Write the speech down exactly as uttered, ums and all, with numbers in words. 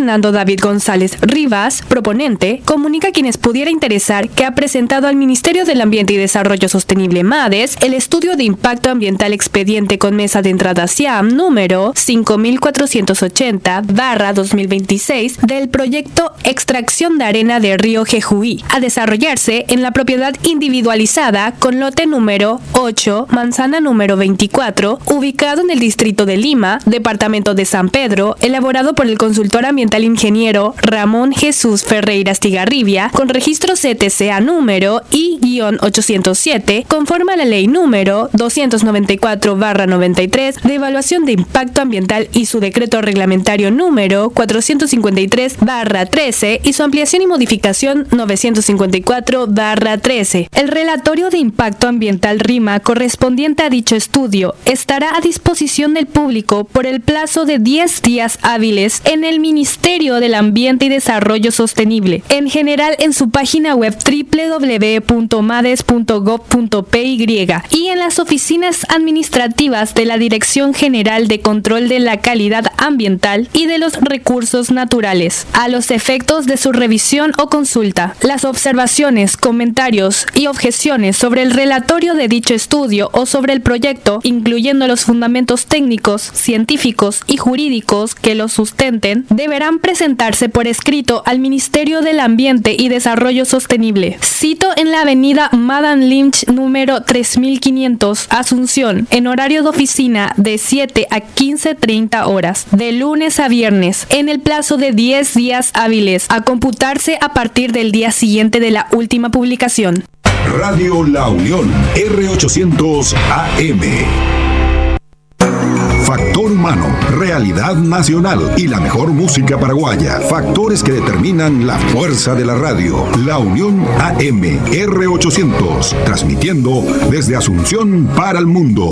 Fernando David González Rivas, proponente, comunica a quienes pudiera interesar que ha presentado al Ministerio del Ambiente y Desarrollo Sostenible MADES el estudio de impacto ambiental expediente con mesa de entrada SIAM número cinco mil cuatrocientos ochenta barra dos mil veintiséis del proyecto Extracción de Arena de Río Jejuí, a desarrollarse en la propiedad individualizada con lote número ocho, manzana número veinticuatro, ubicado en el distrito de Lima, departamento de San Pedro, elaborado por el consultor ambiental ingeniero Ramón Jesús Ferreira Estigarribia, con registro C T C A número I ochocientos siete, conforme a la ley número doscientos noventa y cuatro barra noventa y tres de evaluación de impacto ambiental y su decreto reglamentario número cuatrocientos cincuenta y tres barra trece y su ampliación y modificación novecientos cincuenta y cuatro barra trece. El relatorio de impacto ambiental RIMA correspondiente a dicho estudio estará a disposición del público por el plazo de diez días hábiles en el Ministerio del Ambiente y Desarrollo Sostenible, en general en su página web doble u doble u doble u punto mades punto gob punto pe y y en las oficinas administrativas de la Dirección General de Control de la Calidad Ambiental y de los Recursos Naturales, a los efectos de su revisión o consulta. Las observaciones, comentarios y objeciones sobre el relatorio de dicho estudio o sobre el proyecto, incluyendo los fundamentos técnicos, científicos y jurídicos que lo sustenten, deberán presentarse por escrito al Ministerio del Ambiente y Desarrollo Sostenible. Cito en la avenida Madame Lynch número tres mil quinientos, Asunción, en horario de oficina de siete a quince treinta horas, de lunes a viernes, en el plazo de diez días hábiles, a computarse a partir del día siguiente de la última publicación. Radio La Unión, R ochocientos A M. Factor humano, realidad nacional y la mejor música paraguaya. Factores que determinan la fuerza de la radio. La Unión A M, R ochocientos, transmitiendo desde Asunción para el mundo.